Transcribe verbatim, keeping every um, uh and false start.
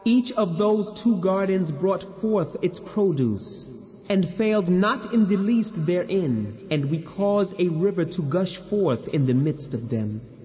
Each of those two gardens brought forth its produce, and failed not in the least therein, and we caused a river to gush forth in the midst of them.